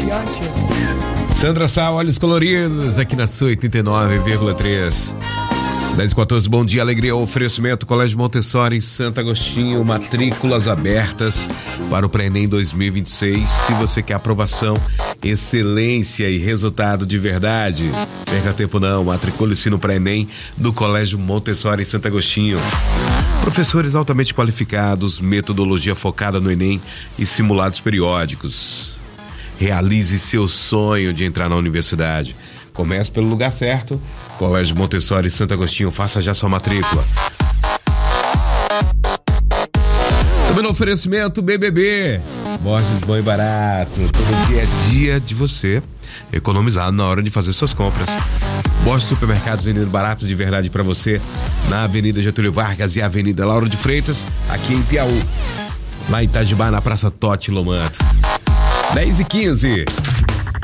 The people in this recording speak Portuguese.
Radiante. Sandra Sá, olhos coloridos, aqui na sua 89,3. 10h14, bom dia, alegria, oferecimento, Colégio Montessori em Santo Agostinho, matrículas abertas para o Pré-ENEM 2026. Se você quer aprovação, excelência e resultado de verdade, perca tempo não, matricule-se no Pré-ENEM do Colégio Montessori em Santo Agostinho. Professores altamente qualificados, metodologia focada no ENEM e simulados periódicos. Realize seu sonho de entrar na universidade. Comece pelo lugar certo, Colégio Montessori em Santo Agostinho, faça já sua matrícula. Também no oferecimento BBB, Borges Bom e Barato, todo dia é dia de você economizar na hora de fazer suas compras. Borges Supermercados vendendo barato de verdade para você na Avenida Getúlio Vargas e Avenida Lauro de Freitas, aqui em Piauí. Lá em Itajibá, na Praça Totti Lomanto. 10h15.